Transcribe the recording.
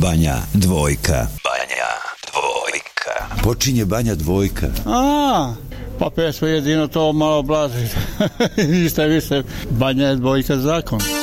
Banja dvojka. Počinje Banja dvojka. Pa pesmo jedino to malo blaži. Ništa više. Banja je dvojka zakon.